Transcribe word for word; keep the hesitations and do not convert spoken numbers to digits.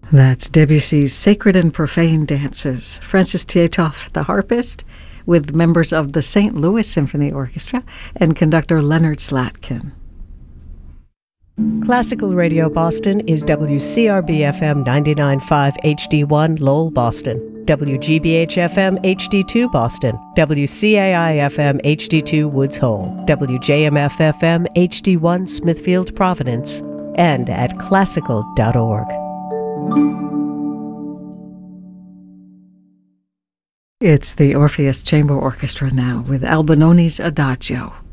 That's Debussy's Sacred and Profane Dances. Francis Tietoff, the harpist, with members of the Saint Louis Symphony Orchestra and conductor Leonard Slatkin. Classical Radio Boston is W C R B F M ninety-nine point five H D one Lowell, Boston, W G B H F M H D two Boston, W C A I F M H D two Woods Hole, W J M F F M H D one Smithfield, Providence, and at classical dot org. It's the Orpheus Chamber Orchestra now with Albinoni's Adagio.